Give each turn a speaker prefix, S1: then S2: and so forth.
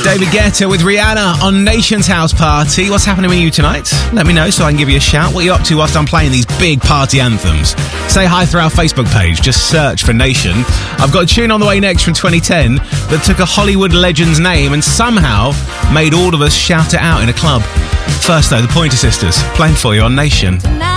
S1: David Guetta with Rihanna on Nation's House Party. What's happening with you tonight? Let me know so I can give you a shout. What are you up to whilst I'm playing these big party anthems? Say hi through our Facebook page. Just search for Nation. I've got a tune on the way next from 2010 that took a Hollywood legend's name and somehow made all of us shout it out in a club. First though, the Pointer Sisters playing for you on Nation.